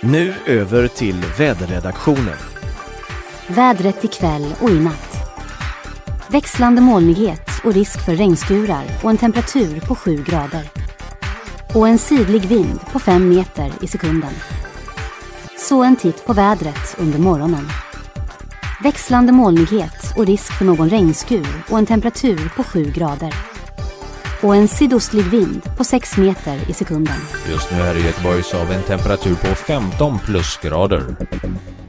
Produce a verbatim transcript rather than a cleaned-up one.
Nu över till väderredaktionen. Vädret ikväll och i natt. Växlande molnighet och risk för regnskurar och en temperatur på sju grader. Och en sydlig vind på fem meter i sekunden. Så en titt på vädret under morgonen. Växlande molnighet och risk för någon regnskur och en temperatur på sju grader. Och en sydostlig vind på sex meter i sekunden. Just nu här i Göteborg så har vi en temperatur på femton plusgrader.